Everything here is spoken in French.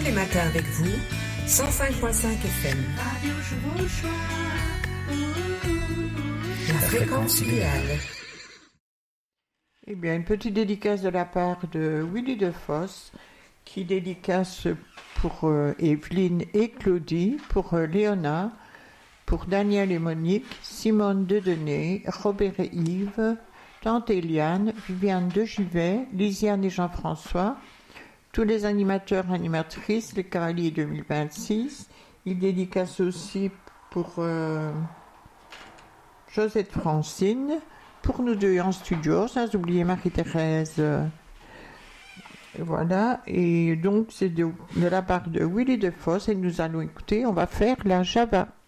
les matins avec vous, 105.5 FM. La fréquence idéale. Eh bien, une petite dédicace de la part de Willy Defosse, qui dédicace pour Evelyne et Claudie, pour Léona, pour Daniel et Monique, Simone Dedenay, Robert et Yves, Tante Eliane, Viviane de Givet, Lisiane et Jean-François, tous les animateurs, animatrices, les Cavaliers 2026. Il dédicace aussi pour Josette Francine, pour nous deux en studio, sans oublier Marie-Thérèse. Voilà, et donc c'est de la part de Willy Defosse et nous allons écouter, on va faire la Java.